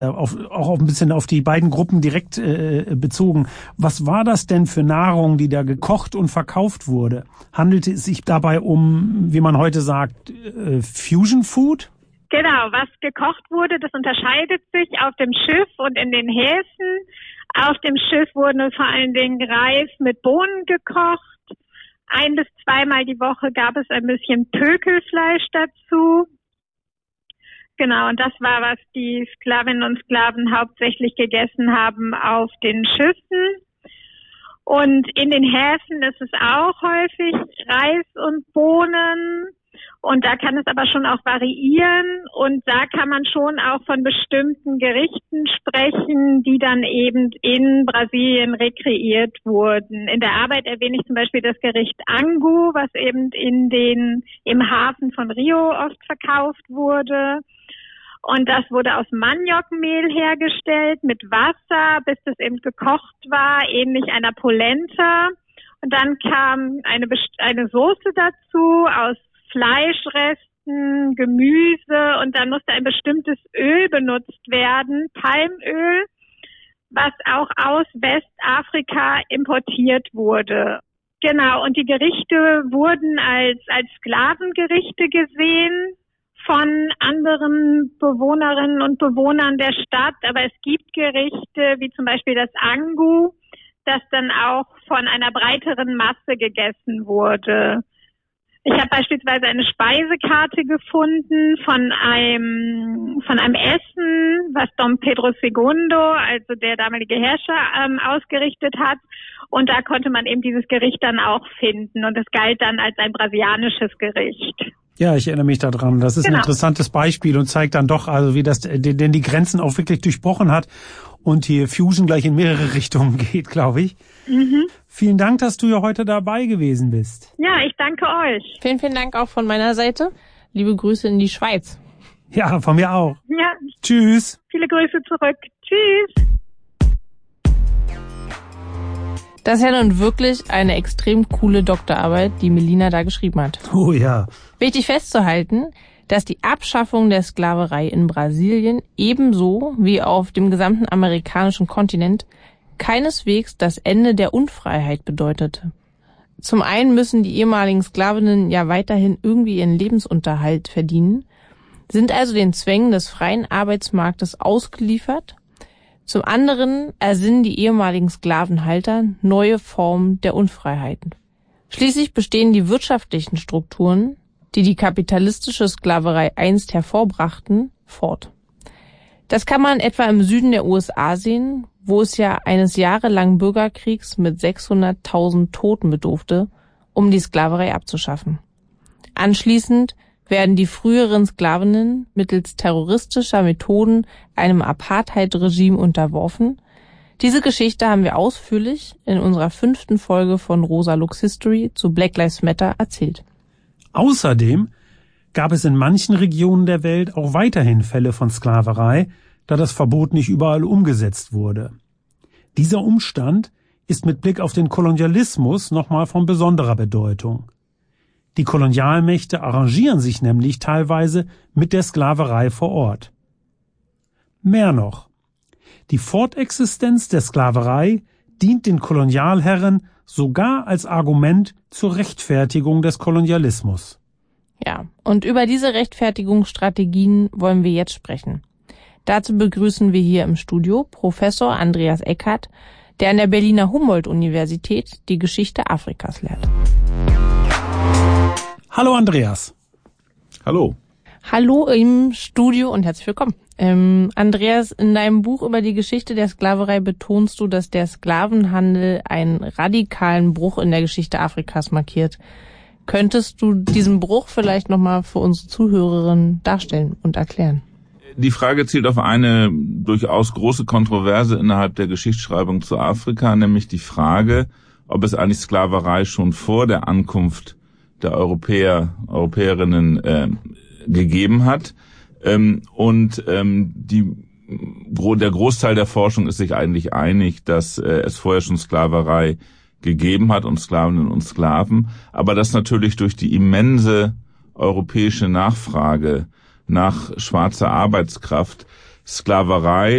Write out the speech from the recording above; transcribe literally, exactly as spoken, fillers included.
Auf, auch ein bisschen auf die beiden Gruppen direkt äh, bezogen. Was war das denn für Nahrung, die da gekocht und verkauft wurde? Handelte es sich dabei um, wie man heute sagt, äh, Fusion Food? Genau, was gekocht wurde, das unterscheidet sich auf dem Schiff und in den Häfen. Auf dem Schiff wurde vor allen Dingen Reis mit Bohnen gekocht. Ein bis zweimal die Woche gab es ein bisschen Pökelfleisch dazu. Genau, und das war, was die Sklavinnen und Sklaven hauptsächlich gegessen haben auf den Schiffen. Und in den Häfen ist es auch häufig Reis und Bohnen. Und da kann es aber schon auch variieren. Und da kann man schon auch von bestimmten Gerichten sprechen, die dann eben in Brasilien rekreiert wurden. In der Arbeit erwähne ich zum Beispiel das Gericht Angu, was eben in den, im Hafen von Rio oft verkauft wurde. Und das wurde aus Maniokmehl hergestellt mit Wasser, bis das eben gekocht war, ähnlich einer Polenta. Und dann kam eine, eine Soße dazu aus Fleischresten, Gemüse, und dann musste ein bestimmtes Öl benutzt werden, Palmöl, was auch aus Westafrika importiert wurde. Genau, und die Gerichte wurden als, als Sklavengerichte gesehen von anderen Bewohnerinnen und Bewohnern der Stadt, aber es gibt Gerichte, wie zum Beispiel das Angu, das dann auch von einer breiteren Masse gegessen wurde. Ich habe beispielsweise eine Speisekarte gefunden von einem von einem Essen, was Dom Pedro Segundo, also der damalige Herrscher, ähm, ausgerichtet hat. Und da konnte man eben dieses Gericht dann auch finden. Und es galt dann als ein brasilianisches Gericht. Ja, ich erinnere mich daran. Das ist genau ein interessantes Beispiel und zeigt dann doch, also wie das denn die Grenzen auch wirklich durchbrochen hat und hier Fusion gleich in mehrere Richtungen geht, glaube ich. Mhm. Vielen Dank, dass du ja heute dabei gewesen bist. Ja, ich danke euch. Vielen, vielen Dank auch von meiner Seite. Liebe Grüße in die Schweiz. Ja, von mir auch. Ja. Tschüss. Viele Grüße zurück. Tschüss. Das ist ja nun wirklich eine extrem coole Doktorarbeit, die Melina da geschrieben hat. Oh ja. Wichtig festzuhalten, dass die Abschaffung der Sklaverei in Brasilien ebenso wie auf dem gesamten amerikanischen Kontinent keineswegs das Ende der Unfreiheit bedeutete. Zum einen müssen die ehemaligen Sklavinnen ja weiterhin irgendwie ihren Lebensunterhalt verdienen, sind also den Zwängen des freien Arbeitsmarktes ausgeliefert. Zum anderen ersinnen die ehemaligen Sklavenhalter neue Formen der Unfreiheiten. Schließlich bestehen die wirtschaftlichen Strukturen, die die kapitalistische Sklaverei einst hervorbrachten, fort. Das kann man etwa im Süden der U S A sehen, wo es ja eines jahrelangen Bürgerkriegs mit sechshunderttausend Toten bedurfte, um die Sklaverei abzuschaffen. Anschließend werden die früheren Sklavinnen mittels terroristischer Methoden einem Apartheid-Regime unterworfen. Diese Geschichte haben wir ausführlich in unserer fünften Folge von Rosa Lux History zu Black Lives Matter erzählt. Außerdem gab es in manchen Regionen der Welt auch weiterhin Fälle von Sklaverei, da das Verbot nicht überall umgesetzt wurde. Dieser Umstand ist mit Blick auf den Kolonialismus nochmal von besonderer Bedeutung. Die Kolonialmächte arrangieren sich nämlich teilweise mit der Sklaverei vor Ort. Mehr noch, die Fortexistenz der Sklaverei dient den Kolonialherren sogar als Argument zur Rechtfertigung des Kolonialismus. Ja, und über diese Rechtfertigungsstrategien wollen wir jetzt sprechen. Dazu begrüßen wir hier im Studio Professor Andreas Eckert, der an der Berliner Humboldt-Universität die Geschichte Afrikas lehrt. Hallo Andreas. Hallo. Hallo im Studio und herzlich willkommen. Ähm, Andreas, in deinem Buch über die Geschichte der Sklaverei betonst du, dass der Sklavenhandel einen radikalen Bruch in der Geschichte Afrikas markiert. Könntest du diesen Bruch vielleicht nochmal für unsere Zuhörerinnen darstellen und erklären? Die Frage zielt auf eine durchaus große Kontroverse innerhalb der Geschichtsschreibung zu Afrika, nämlich die Frage, ob es eigentlich Sklaverei schon vor der Ankunft der Europäer, Europäerinnen äh, gegeben hat. Ähm, und ähm, die, gro- der Großteil der Forschung ist sich eigentlich einig, dass äh, es vorher schon Sklaverei gegeben hat und Sklavinnen und Sklaven, aber dass natürlich durch die immense europäische Nachfrage nach schwarzer Arbeitskraft Sklaverei